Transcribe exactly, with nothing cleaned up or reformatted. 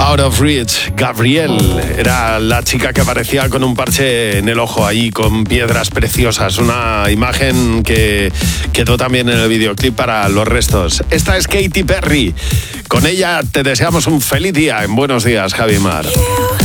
Out of Reach. Gabrielle era la chica que aparecía con un parche en el ojo ahí, con piedras preciosas. Una imagen que quedó también en el videoclip para los restos. Esta es Katy Perry. Con ella te deseamos un feliz día en Buenos Días, Javi Mar.